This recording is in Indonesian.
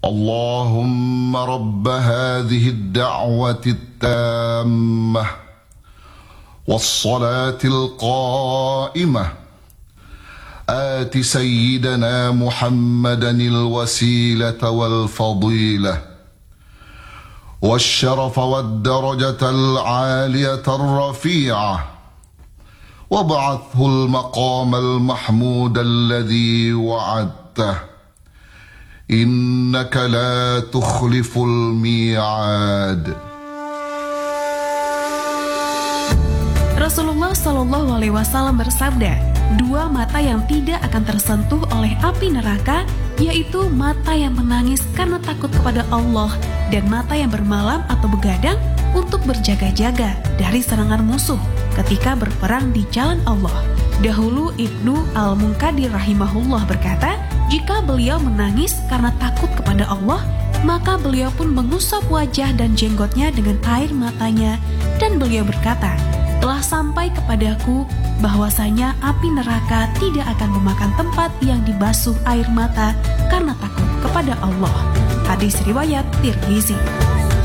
اللهم رب هذه الدعوة التامة والصلاة القائمة آت سيدنا محمدا الوسيلة والفضيلة والشرف والدرجة العالية الرفيعة وابعثه المقام المحمود الذي وعدته إنك لا تخلف الميعاد. Rasulullah Shallallahu Alaihi Wasallam bersabda, dua mata yang tidak akan tersentuh oleh api neraka, yaitu mata yang menangis karena takut kepada Allah dan mata yang bermalam atau begadang untuk berjaga-jaga dari serangan musuh ketika berperang di jalan Allah. Dahulu Ibnu Al-Munkadir rahimahullah berkata, jika beliau menangis karena takut kepada Allah, maka beliau pun mengusap wajah dan jenggotnya dengan air matanya, dan beliau berkata, telah sampai kepadaku bahwasanya api neraka tidak akan memakan tempat yang dibasuh air mata karena takut kepada Allah. Hadis riwayat Tirmizi.